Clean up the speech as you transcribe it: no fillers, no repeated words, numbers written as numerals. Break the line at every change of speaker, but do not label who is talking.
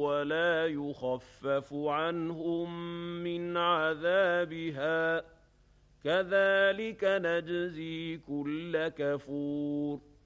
ولا يخفف عنهم من عذابها كذلك نجزي كل كفور